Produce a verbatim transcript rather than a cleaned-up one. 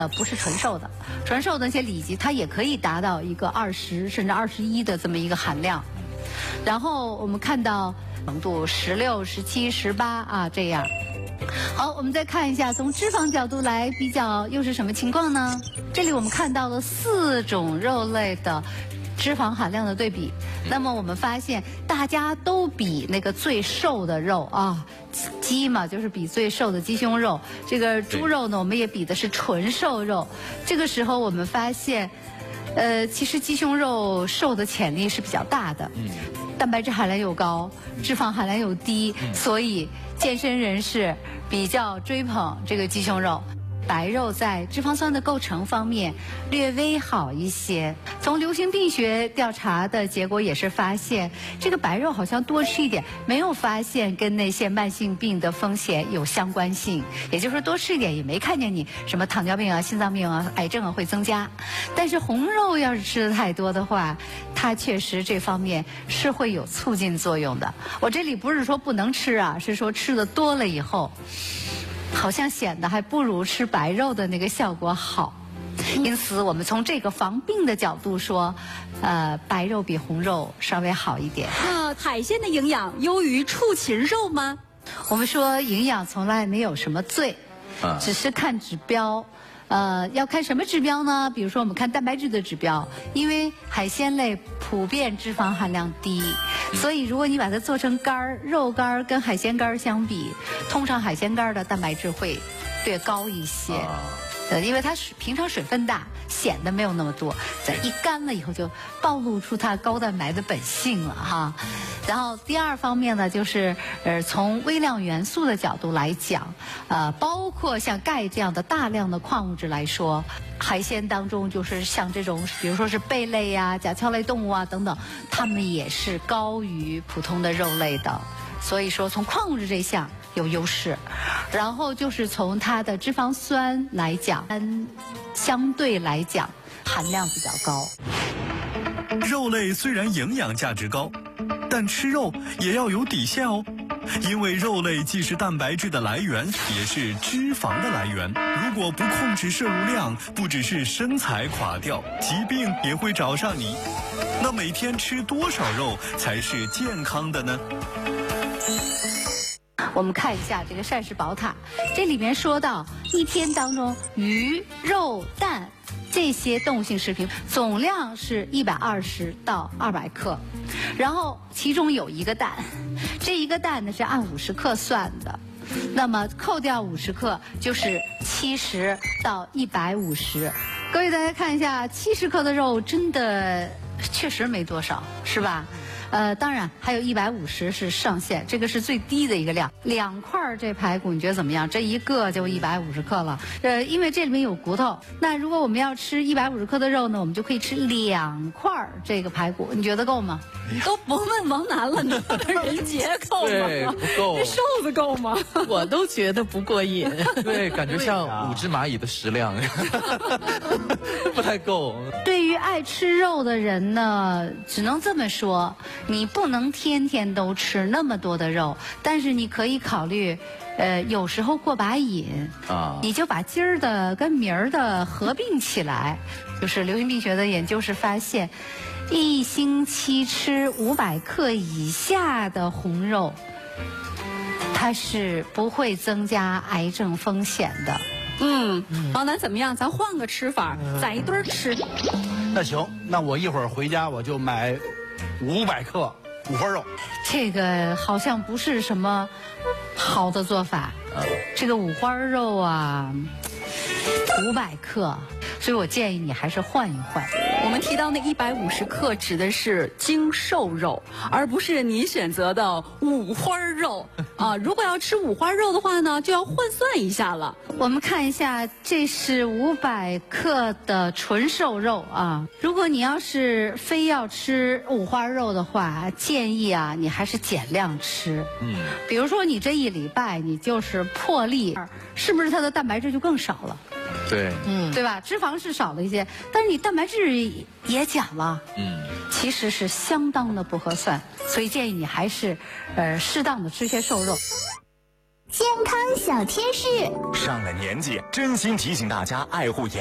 呃，不是纯瘦的，纯瘦的那些里脊，它也可以达到一个二十甚至二十一的这么一个含量。然后我们看到程度十六、十七、十八啊这样。好，我们再看一下，从脂肪角度来比较，又是什么情况呢？这里我们看到了四种肉类的脂肪含量的对比。那么我们发现，大家都比那个最瘦的肉啊，鸡嘛，就是比最瘦的鸡胸肉。这个猪肉呢，我们也比的是纯瘦肉。这个时候我们发现，呃，其实鸡胸肉瘦的潜力是比较大的。嗯。蛋白质含量又高，脂肪含量又低，嗯、所以健身人士比较追捧这个鸡胸肉。白肉在脂肪酸的构成方面略微好一些。从流行病学调查的结果也是发现，这个白肉好像多吃一点，没有发现跟那些慢性病的风险有相关性。也就是说，多吃一点也没看见你什么糖尿病啊、心脏病啊、癌症啊会增加。但是红肉要是吃的太多的话，它确实这方面是会有促进作用的。我这里不是说不能吃啊，是说吃的多了以后，好像显得还不如吃白肉的那个效果好。因此，我们从这个防病的角度说，呃，白肉比红肉稍微好一点。 那海鲜的营养优于畜禽肉吗？ 我们说营养从来没有什么罪，只是看指标。呃，要看什么指标呢？比如说，我们看蛋白质的指标，因为海鲜类普遍脂肪含量低，所以如果你把它做成干儿，肉干儿跟海鲜干儿相比，通常海鲜干儿的蛋白质会略高一些。呃，因为它水平常水分大，显得没有那么多，在一干了以后就暴露出它高蛋白的本性了哈。然后第二方面呢，就是呃从微量元素的角度来讲，呃，包括像钙这样的大量的矿物质来说，海鲜当中就是像这种，比如说是贝类呀、甲壳类动物啊等等，它们也是高于普通的肉类的。所以说，从矿物质这一项有优势，然后就是从它的脂肪酸来讲，相对来讲含量比较高。 肉类虽然营养价值高，但吃肉也要有底线哦，因为肉类既是蛋白质的来源，也是脂肪的来源。如果不控制摄入量，不只是身材垮掉，疾病也会找上你。那每天吃多少肉才是健康的呢？ 我们看一下这个膳食宝塔，这里面说到一天当中鱼、肉、蛋这些动物性食品总量是一百二十到二百克，然后其中有一个蛋，这一个蛋呢是按五十克算的，那么扣掉五十克就是七十到一百五十。各位大家看一下，七十克的肉真的确实没多少，是吧？呃，当然还有一百五十是上限，这个是最低的一个量。两块这排骨你觉得怎么样？这一个就一百五十克了。呃，因为这里面有骨头，那如果我们要吃一百五十克的肉呢，我们就可以吃两块这个排骨，你觉得够吗？ 都甭问王楠了，你的人杰够吗？ 对，不够。 这瘦子够吗？ 我都觉得不过瘾。 对，感觉像五只蚂蚁的食量，不太够。 对于爱吃肉的人呢，只能这么说。你不能天天都吃那么多的肉，但是你可以考虑，呃，有时候过把瘾啊，你就把今儿的跟明儿的合并起来。就是流行病学的研究是发现，一星期吃五百克以下的红肉，它是不会增加癌症风险的。 嗯，王楠怎么样？咱换个吃法，攒一堆儿吃。 那行，那我一会儿回家我就买五百克五花肉。 这个好像不是什么好的做法。这个五花肉啊，五百克，所以我建议你还是换一换。 我们提到那一百五十克指的是精瘦肉，而不是你选择的五花肉啊。如果要吃五花肉的话呢，就要换算一下了。 我们看一下，这是五百克的纯瘦肉啊。如果你要是非要吃五花肉的话，建议啊，你还是减量吃。嗯，比如说你这一礼拜你就是破例，是不是它的蛋白质就更少了？ 对， 嗯，对吧？脂肪是少了一些，但是你蛋白质也减了，嗯，其实是相当的不合算，所以建议你还是，呃，适当的吃些瘦肉。 健康小贴士。 上了年纪，真心提醒大家爱护眼